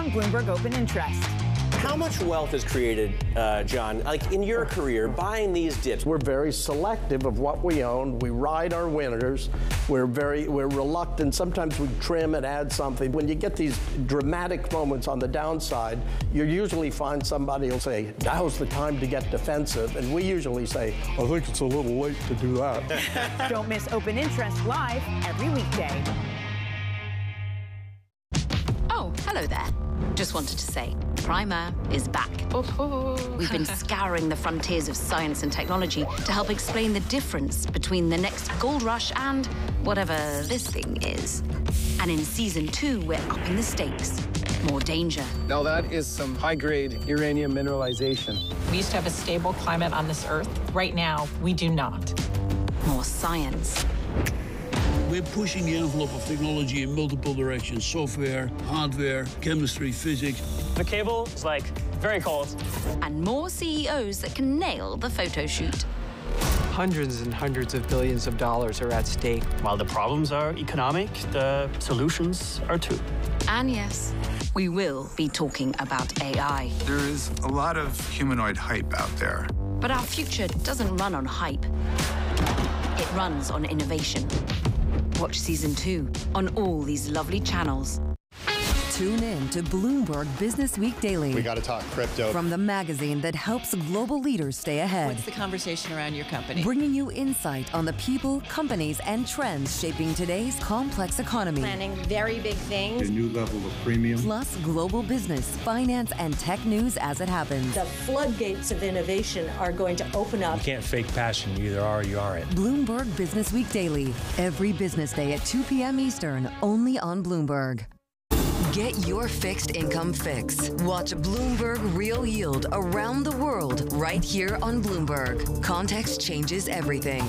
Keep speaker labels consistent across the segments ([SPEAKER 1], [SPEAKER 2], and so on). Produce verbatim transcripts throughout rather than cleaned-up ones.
[SPEAKER 1] on Bloomberg Open Interest.
[SPEAKER 2] How much wealth is created, uh, John, like in your career, buying these dips?
[SPEAKER 3] We're very selective of what we own. We ride our winners. We're very, we're reluctant. Sometimes we trim and add something. When you get these dramatic moments on the downside, you usually find somebody will say, now's the time to get defensive. And we usually say, I think it's a little late to do that.
[SPEAKER 1] Don't miss Open Interest live every weekday.
[SPEAKER 4] Oh, hello there. Just wanted to say, Primer is back. Oh. We've been scouring the frontiers of science and technology to help explain the difference between the next gold rush and whatever this thing is. And in season two, we're upping the stakes. More danger.
[SPEAKER 5] Now that is some high-grade uranium mineralization.
[SPEAKER 6] We used to have a stable climate on this Earth. Right now, we do not.
[SPEAKER 4] More science.
[SPEAKER 7] We're pushing the envelope of technology in multiple directions. Software, hardware, chemistry, physics.
[SPEAKER 8] The cable is, like, very cold.
[SPEAKER 4] And more C E Os that can nail the photo shoot.
[SPEAKER 9] Hundreds and hundreds of billions of dollars are at stake.
[SPEAKER 8] While the problems are economic, the solutions are too.
[SPEAKER 4] And yes, we will be talking about A I.
[SPEAKER 10] There is a lot of humanoid hype out there.
[SPEAKER 4] But our future doesn't run on hype. It runs on innovation. Watch season two on all these lovely channels.
[SPEAKER 11] Tune in to Bloomberg Business Week Daily.
[SPEAKER 12] We got to talk crypto.
[SPEAKER 11] From the magazine that helps global leaders stay ahead.
[SPEAKER 13] What's the conversation around your company?
[SPEAKER 11] Bringing you insight on the people, companies, and trends shaping today's complex economy.
[SPEAKER 13] Planning very big things.
[SPEAKER 12] A new level of premium.
[SPEAKER 11] Plus global business, finance, and tech news as it happens.
[SPEAKER 14] The floodgates of innovation are going to open up.
[SPEAKER 15] You can't fake passion. You either are or you aren't.
[SPEAKER 11] Bloomberg Business Week Daily. Every business day at two p.m. Eastern, only on Bloomberg. Get your fixed income fix. Watch Bloomberg Real Yield around the world right here on Bloomberg. Context changes everything.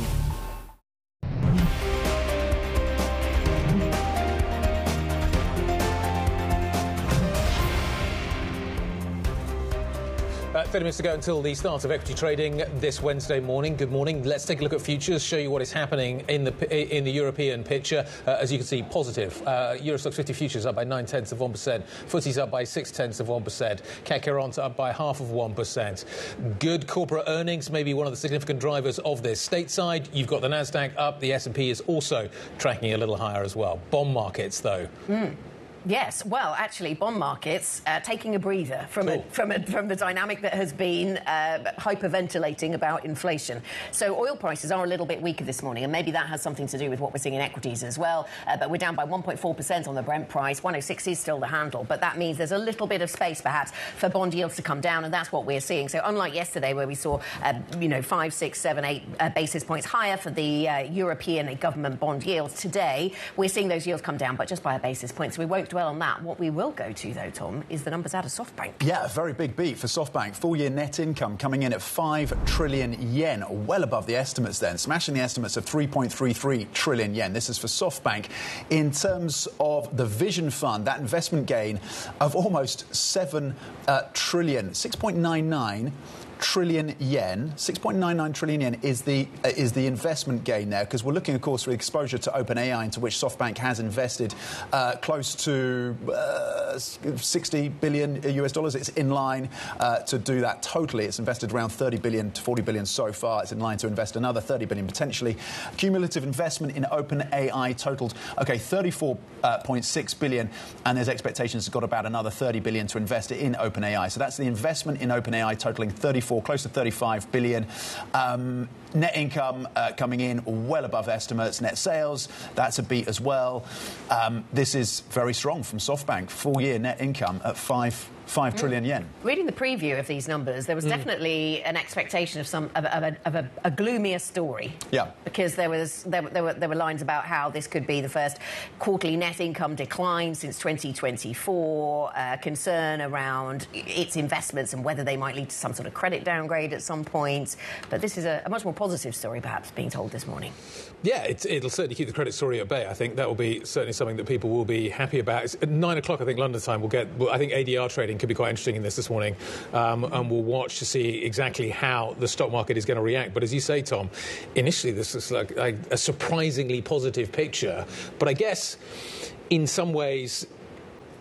[SPEAKER 16] Uh, thirty minutes to go until the start of equity trading this Wednesday morning. Good morning. Let's take a look at futures, show you what is happening in the in the European picture. Uh, as you can see, positive. Uh, Euro Stoxx fifty futures up by nine tenths of one percent. F T S E's up by six tenths of one percent. C A C quarante up by half of one percent. Good corporate earnings, maybe one of the significant drivers of this. Stateside, you've got the Nasdaq up. The S and P is also tracking a little higher as well. Bond markets, though.
[SPEAKER 17] Mm. Yes, well, actually, bond markets uh, taking a breather from
[SPEAKER 16] cool.
[SPEAKER 17] a, from a, from the dynamic that has been uh, hyperventilating about inflation. So oil prices are a little bit weaker this morning, and maybe that has something to do with what we're seeing in equities as well. Uh, but we're down by one point four percent on the Brent price. one oh six is still the handle, but that means there's a little bit of space, perhaps, for bond yields to come down, and that's what we're seeing. So unlike yesterday, where we saw, uh, you know, five, six, seven, eight uh, basis points higher for the uh, European government bond yields, today we're seeing those yields come down, but just by a basis point. So we won't dwell on that. What we will go to, though, Tom, is the numbers out of SoftBank.
[SPEAKER 18] Yeah, a very big beat for SoftBank. Full-year net income coming in at five trillion yen, well above the estimates then, smashing the estimates of three point three three trillion yen. This is for SoftBank. In terms of the Vision Fund, that investment gain of almost seven uh, trillion, six point nine nine trillion yen. six point nine nine trillion yen is the uh, is the investment gain there, because we're looking, of course, for exposure to OpenAI, into which SoftBank has invested uh, close to uh, sixty billion U S dollars. It's in line uh, to do that totally. It's invested around thirty billion to forty billion so far. It's in line to invest another thirty billion potentially. Cumulative investment in OpenAI totaled, okay, thirty-four point six billion, and there's expectations it's got about another thirty billion to invest in OpenAI. So that's the investment in OpenAI totaling thirty-four, close to thirty-five billion. Um, net income uh, coming in well above estimates. Net sales, that's a beat as well. Um, this is very strong from SoftBank. Full year net income at five. Five trillion yen.
[SPEAKER 17] Reading the preview of these numbers, there was mm. definitely an expectation of some of, of, a, of a, a gloomier story.
[SPEAKER 18] Yeah.
[SPEAKER 17] Because there was there, there were there were lines about how this could be the first quarterly net income decline since twenty twenty-four. Uh, concern around its investments and whether they might lead to some sort of credit downgrade at some point. But this is a, a much more positive story, perhaps, being told this morning.
[SPEAKER 16] Yeah, it's, it'll certainly keep the credit story at bay. I think that will be certainly something that people will be happy about. It's at nine o'clock, I think, London time, we'll get. Well, I think A D R trading could be quite interesting in this this morning, um, and we'll watch to see exactly how the stock market is going to react. But as you say, Tom, initially this is like, like a surprisingly positive picture. But I guess in some ways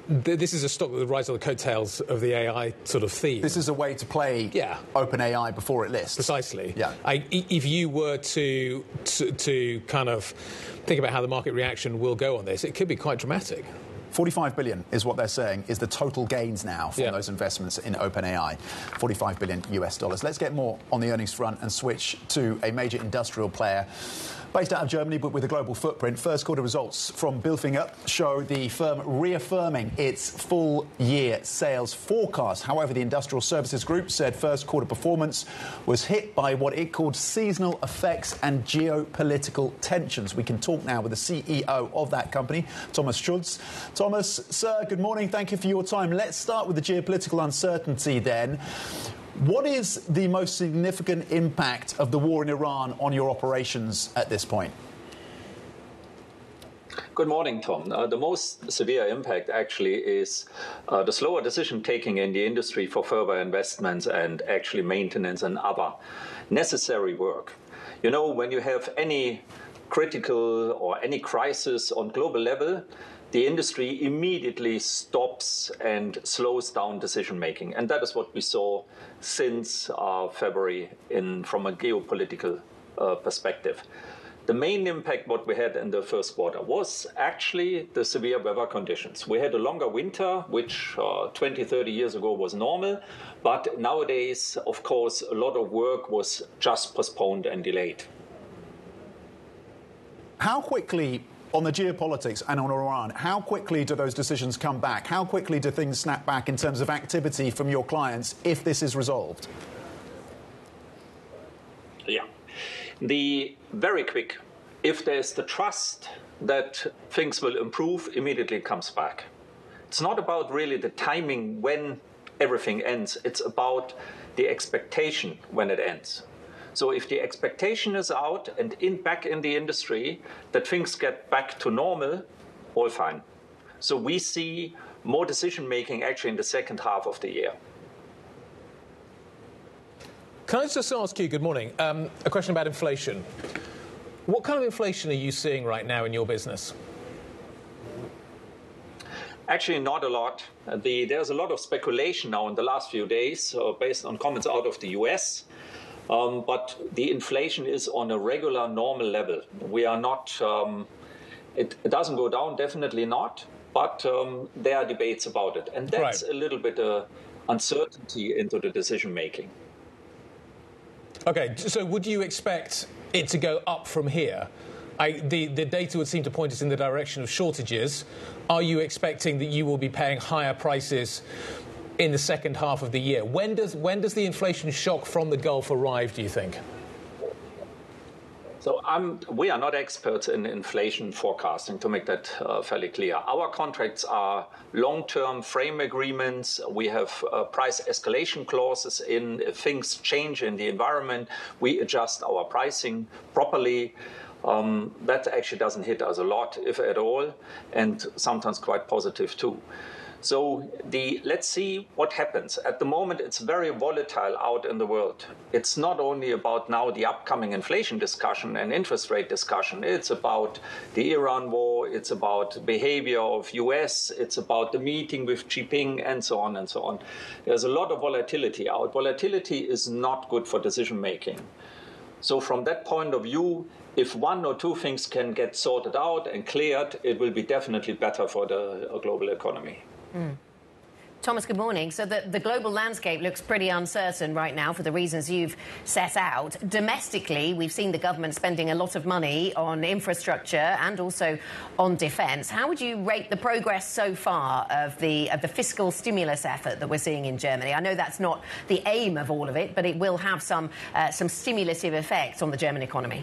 [SPEAKER 16] th- this is a stock that rides on the coattails of the A I sort of theme.
[SPEAKER 18] This is a way to play
[SPEAKER 16] yeah.
[SPEAKER 18] OpenAI before it lists.
[SPEAKER 16] Precisely.
[SPEAKER 18] Yeah.
[SPEAKER 16] I, if you were to, to to kind of think about how the market reaction will go on this, it could be quite dramatic.
[SPEAKER 18] forty-five billion is what they're saying is the total gains now from yeah. those investments in OpenAI. forty-five billion U S dollars. Let's get more on the earnings front and switch to a major industrial player based out of Germany, but with a global footprint. First quarter results from Bilfinger show the firm reaffirming its full-year sales forecast. However, the Industrial Services Group said first quarter performance was hit by what it called seasonal effects and geopolitical tensions. We can talk now with the C E O of that company, Thomas Schulz. Thomas, sir, good morning. Thank you for your time. Let's start with the geopolitical uncertainty then. What is the most significant impact of the war in Iran on your operations at this point?
[SPEAKER 19] Good morning, Tom. Uh, the most severe impact actually is uh, the slower decision-taking in the industry for further investments and actually maintenance and other necessary work. You know, when you have any critical or any crisis on global level, the industry immediately stops and slows down decision-making. And that is what we saw since uh, February in, from a geopolitical uh, perspective. The main impact what we had in the first quarter was actually the severe weather conditions. We had a longer winter, which uh, twenty, thirty years ago was normal. But nowadays, of course, a lot of work was just postponed and delayed.
[SPEAKER 18] How quickly, on the geopolitics and on Iran, how quickly do those decisions come back? How quickly do things snap back in terms of activity from your clients if this is resolved?
[SPEAKER 19] Yeah. The very quick, if there's the trust that things will improve, immediately it comes back. It's not about really the timing when everything ends. It's about the expectation when it ends. So if the expectation is out and in back in the industry that things get back to normal, all fine. So we see more decision-making actually in the second half of the year.
[SPEAKER 16] Can I just ask you, good morning, um, a question about inflation. What kind of inflation are you seeing right now in your business?
[SPEAKER 19] Actually, not a lot. The, there's a lot of speculation now in the last few days uh, based on comments out of the U S. Um, but the inflation is on a regular, normal level. We are not, um, it, it doesn't go down, definitely not, but um, there are debates about it. And that's right. a little bit of uncertainty into the decision-making.
[SPEAKER 16] OK, so would you expect it to go up from here? I, the, the data would seem to point us in the direction of shortages. Are you expecting that you will be paying higher prices in the second half of the year? When does when does the inflation shock from the Gulf arrive, do you think?
[SPEAKER 19] So I'm, we are not experts in inflation forecasting, to make that uh, fairly clear. Our contracts are long-term frame agreements. We have uh, price escalation clauses in. If things change in the environment, we adjust our pricing properly. Um, that actually doesn't hit us a lot, if at all, and sometimes quite positive too. So the, let's see what happens. At the moment, it's very volatile out in the world. It's not only about now the upcoming inflation discussion and interest rate discussion. It's about the Iran war. It's about behavior of U S. It's about the meeting with Xi Jinping and so on and so on. There's a lot of volatility out. Volatility is not good for decision making. So from that point of view, if one or two things can get sorted out and cleared, it will be definitely better for the global economy.
[SPEAKER 17] Mm. Thomas, good morning. So the, the global landscape looks pretty uncertain right now for the reasons you've set out. Domestically, we've seen the government spending a lot of money on infrastructure and also on defence. How would you rate the progress so far of the, of the fiscal stimulus effort that we're seeing in Germany? I know that's not the aim of all of it, but it will have some, uh, some stimulative effects on the German economy.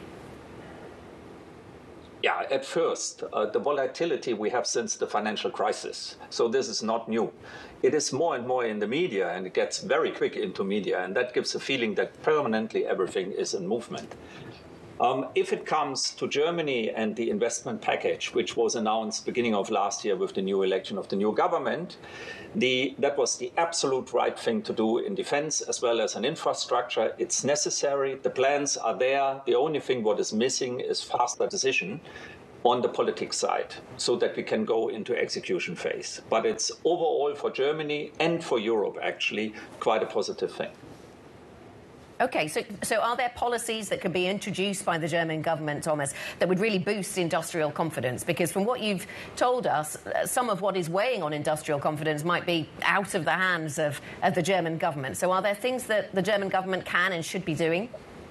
[SPEAKER 19] Yeah, at first, uh, the volatility we have since the financial crisis. So this is not new. It is more and more in the media, and it gets very quick into media, and that gives a feeling that permanently everything is in movement. Um, if it comes to Germany and the investment package, which was announced beginning of last year with the new election of the new government, the, that was the absolute right thing to do in defense as well as in infrastructure. It's necessary. The plans are there. The only thing what is missing is faster decision. on the politics side so that we can go into execution phase. But it's overall for Germany and for Europe, actually, quite a positive thing.
[SPEAKER 17] OK, so, so are there policies that could be introduced by the German government, Thomas, that would really boost industrial confidence? Because from what you've told us, some of what is weighing on industrial confidence might be out of the hands of, of the German government. So are there things that the German government can and should be doing?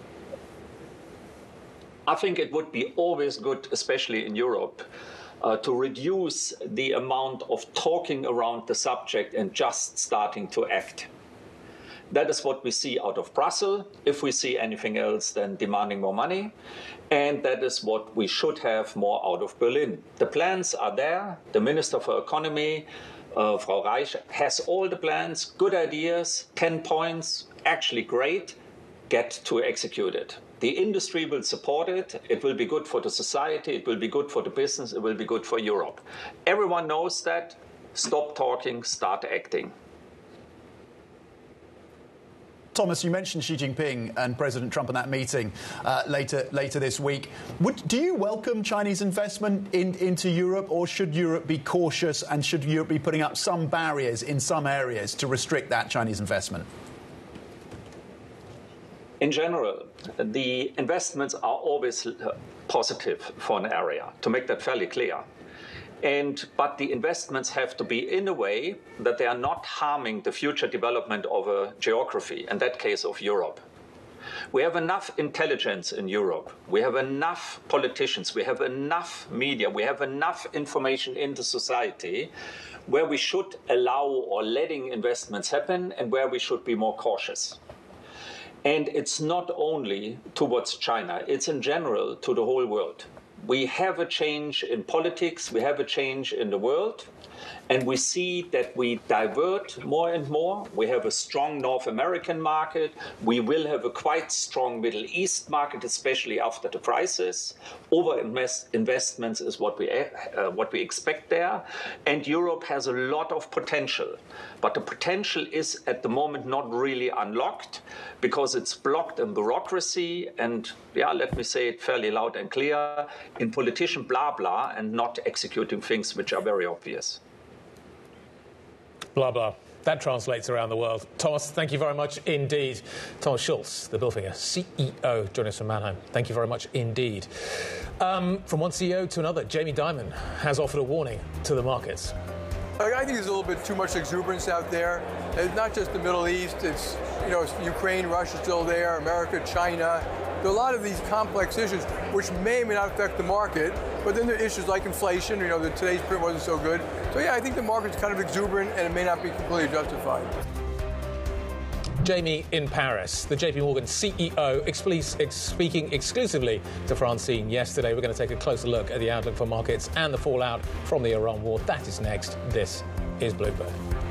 [SPEAKER 19] I think it would be always good, especially in Europe, uh, to reduce the amount of talking around the subject and just starting to act. That is what we see out of Brussels, if we see anything else than demanding more money. And that is what we should have more out of Berlin. The plans are there. The Minister for Economy, uh, Frau Reich, has all the plans, good ideas, ten points, actually great. Get to execute it. The industry will support it. It will be good for the society. It will be good for the business. It will be good for Europe. Everyone knows that. Stop talking, start acting.
[SPEAKER 18] Thomas, you mentioned Xi Jinping and President Trump in that meeting uh, later later this week. Would, do you welcome Chinese investment in, into Europe, or should Europe be cautious and should Europe be putting up some barriers in some areas to restrict that Chinese investment?
[SPEAKER 19] In general, the investments are always positive for an area, to make that fairly clear. And, but the investments have to be in a way that they are not harming the future development of a geography, in that case of Europe. We have enough intelligence in Europe. We have enough politicians. We have enough media. We have enough information in the society where we should allow or letting investments happen and where we should be more cautious. And it's not only towards China, it's in general to the whole world. We have a change in politics, we have a change in the world, and we see that we divert more and more. We have a strong North American market. We will have a quite strong Middle East market, especially after the crisis. Over invest investments is what we, uh, what we expect there. And Europe has a lot of potential. But the potential is at the moment not really unlocked because it's blocked in bureaucracy and, yeah, let me say it fairly loud and clear, in politician blah blah and not executing things which are very obvious.
[SPEAKER 16] Blah, blah. That translates around the world. Thomas, thank you very much indeed. Thomas Schulz, the Bilfinger C E O, joining us from Mannheim. Thank you very much indeed. Um, from one C E O to another, Jamie Dimon has offered a warning to the markets.
[SPEAKER 20] I think there's a little bit too much exuberance out there. It's not just the Middle East. It's, you know, Ukraine, Russia still there, America, China. There are a lot of these complex issues which may or may not affect the market, but then there are issues like inflation. You know, the, today's print wasn't so good. So yeah, I think the market's kind of exuberant and it may not be completely justified.
[SPEAKER 16] Jamie in Paris, the J P Morgan C E O, ex speaking exclusively to Francine yesterday. We're going to take a closer look at the outlook for markets and the fallout from the Iran war. That is next. This is Bloomberg.